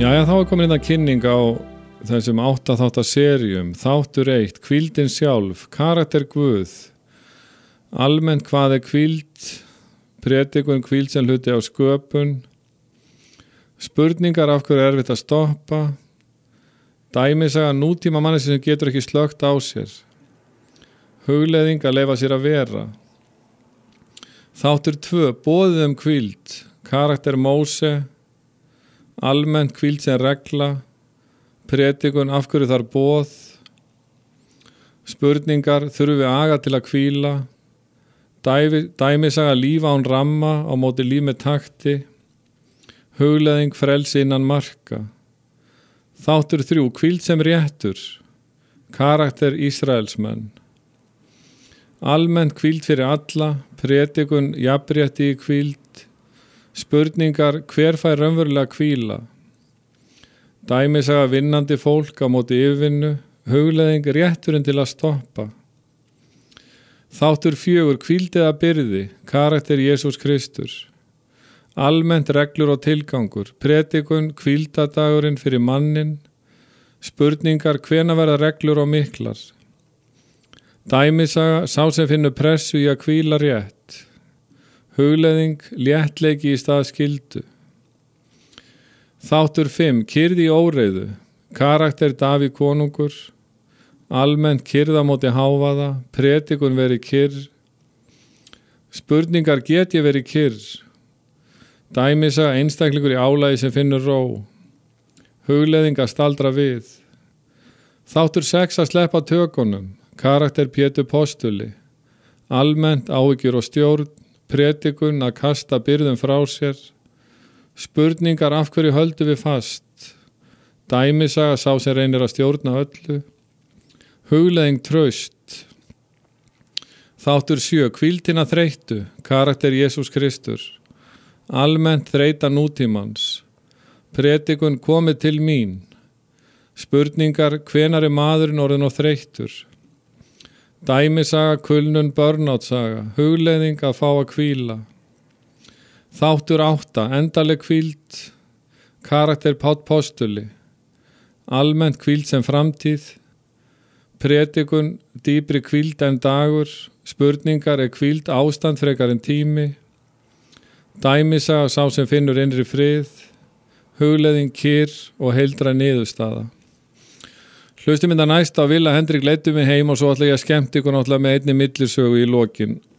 Jæja, þá komin inn að kynning á þessum 8 þáttar seríum. Þáttur 1, hvíldin sjálf, karakter Guð, almennt hvað hvíld, predikun hvíld sem hluti á sköpun, spurningar af hverju erfitt að stoppa, dæmisaga nútíma mannesins sem getur ekki slökkt á sér, hugleiðing að leyfa sér að vera. Þáttur 2, boðið hvíld, karakter Móse, almennt hvíld sem regla, predikun af hverju þar boð, spurningar þurfum við aga til að hvíla, dæmisaga líf án ramma á móti líf með takti, hugleiðing frelsi innan marka. Þáttur 3, hvíld sem réttur, karakter Ísraelsmenn, almennt hvíld fyrir alla, predikun jafnrétti í hvíld, spurningar hver fær raunverulega hvíla, dæmisaga vinnandi fólk á móti yfirvinnu, hugleiðing rétturinn til að stoppa. Þáttur 4, hvíld eða byrði, karakter Jesús Kristur, almennt reglur og tilgangur, predikun hvíldadagurinn fyrir mannin, spurningar hvenær verða reglur og miklar, dæmisaga sá sem finnur pressu í að hvíla rétt, hugleiðing léttleiki í stað skyldu. Þáttur 5, kyrrð í óreiðu, karakter Davíð konungur, almennt kyrrð á móti hávaða, predikun verið kyrr, spurningar get ég verið kyrr, dæmisaga einstaklingur í álagi sem finnur ró, hugleiðing að staldra við. Þáttur 6, að sleppa tökunum, karakter Pétur postuli, almennt áhyggjur og stjórn, predikun að kasta byrðum frá sér, spurningar af hverju höldum við fast, dæmisaga sá sem reynir að stjórna öllu, hugleiðing traust. Þáttur 7, hvíldina þreyttu, karakter Jesús Kristur, almennt þreyta nútímans, predikun komið til mín, spurningar hvenær maðurinn orðinn og þreyttur, dæmisaga kulnun börnáttsaga, hugleiðing að fá að hvíla. Þáttur 8, endaleg hvíld, karakter Páll postuli, almennt hvíld sem framtíð, predikun dýpri hvíld en dagur, spurningar hvíld ástand frekar en tími, dæmisaga sá sem finnur innri frið, hugleiðing kyrr og heildræn niðurstaða. Hlustum næst á Villa Hendrik leiddu mig heim og svo ætla ég að skemmta ykkur náttúrulega með einni millisögu í lokin.